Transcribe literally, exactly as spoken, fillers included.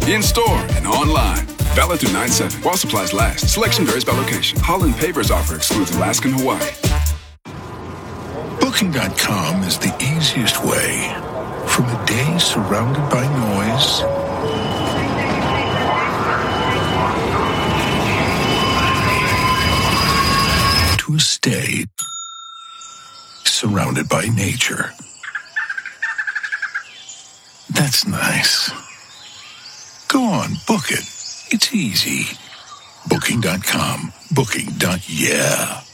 In-store and online. Valid through nine seven. While supplies last. Selection varies by location. Holland Pavers offer excludes Alaska and Hawaii. Booking dot com is the easiest way. From a day surrounded by noise to a stay surrounded by nature. That's nice. Go on, book it. It's easy. Booking dot com. Booking. Yeah.